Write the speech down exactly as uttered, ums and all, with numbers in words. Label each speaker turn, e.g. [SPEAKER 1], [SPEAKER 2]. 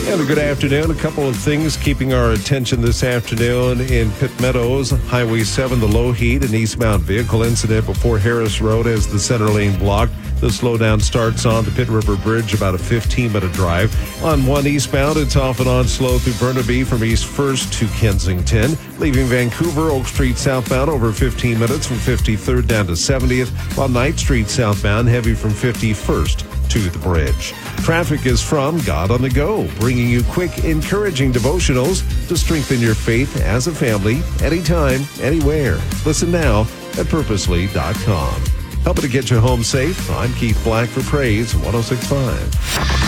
[SPEAKER 1] And a good afternoon. A couple of things keeping our attention this afternoon in Pitt Meadows. Highway seven, the low heat, an eastbound vehicle incident before Harris Road as the center lane blocked. The slowdown starts on the Pitt River Bridge, about a fifteen-minute drive. On one eastbound, it's off and on slow through Burnaby from East First to Kensington. Leaving Vancouver, Oak Street southbound over fifteen minutes from fifty-third down to seventieth, while Knight Street southbound heavy from fifty-first to the bridge. Traffic is from God on the Go, bringing you quick, encouraging devotionals to strengthen your faith as a family, anytime, anywhere. Listen now at purposely dot com. Helping to get you home safe, I'm Keith Black for Praise one oh six point five.